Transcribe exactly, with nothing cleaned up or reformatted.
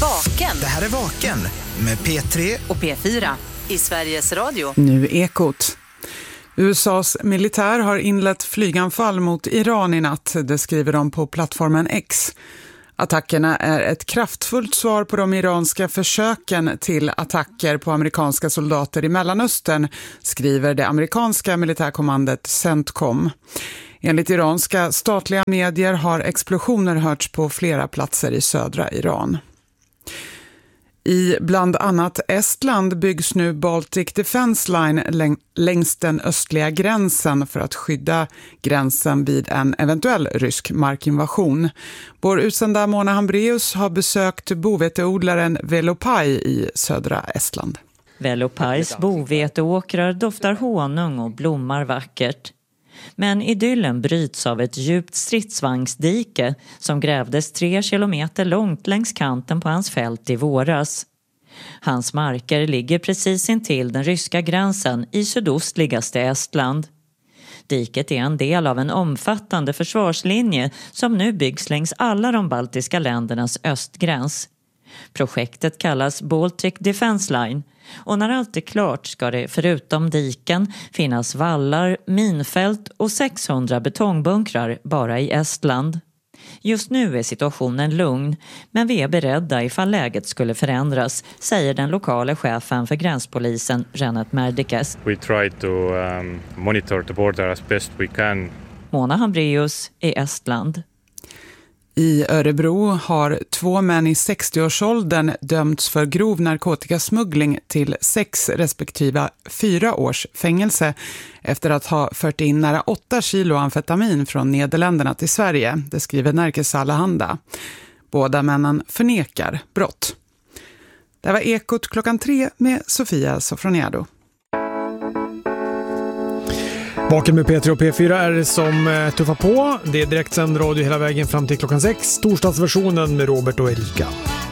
Vaken. Det här är Vaken med P tre och P fyra i Sveriges Radio. Nu Ekot. U S A:s militär har inlett flyganfall mot Iran i natt, det skriver de på plattformen X. Attackerna är ett kraftfullt svar på de iranska försöken till attacker på amerikanska soldater i Mellanöstern, skriver det amerikanska militärkommandot CENTCOM. Enligt iranska statliga medier har explosioner hörts på flera platser i södra Iran. I bland annat Estland byggs nu Baltic Defense Line läng- längs den östliga gränsen för att skydda gränsen vid en eventuell rysk markinvasion. Vår utsända Mona Hambreus har besökt boveteodlaren Velopaj i södra Estland. Velopajs boveteåkrar doftar honung och blommar vackert. Men idyllen bryts av ett djupt stridsvagnsdike som grävdes tre kilometer långt längs kanten på hans fält i våras. Hans marker ligger precis intill den ryska gränsen i sydostligaste Estland. Diket är en del av en omfattande försvarslinje som nu byggs längs alla de baltiska ländernas östgräns. Projektet kallas Baltic Defense Line och när allt är klart ska det förutom diken finnas vallar, minfält och sexhundra betongbunkrar bara i Estland. Just nu är situationen lugn, men vi är beredda ifall läget skulle förändras, säger den lokala chefen för gränspolisen Renat Merdikes. We try to um, monitor the border as best we can. Mona Hambreus i Estland. I Örebro har två män i sextioårsåldern dömts för grov narkotikasmuggling till sex respektive fyra års fängelse efter att ha fört in nära åtta kilo amfetamin från Nederländerna till Sverige, det skriver Nerikes Allehanda. Båda männen förnekar brott. Det var Ekot klockan tre med Sofia Sofroniado. Vaken med P tre och P fyra är det som tuffar på. Det är direktsänd radio hela vägen fram till klockan sex. Storstadsversionen med Robert och Erika.